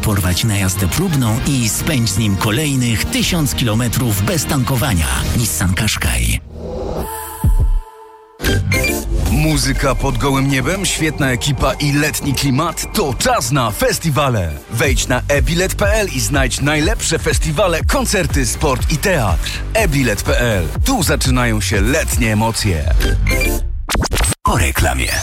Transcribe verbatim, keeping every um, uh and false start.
porwać na jazdę próbną i spędź z nim kolejnych tysiąc kilometrów bez tankowania. Nissan Qashqai. Muzyka pod gołym niebem, świetna ekipa i letni klimat? To czas na festiwale! Wejdź na e bilet kropka pe el i znajdź najlepsze festiwale, koncerty, sport i teatr. e bilet kropka pe el. Tu zaczynają się letnie emocje. Po reklamie.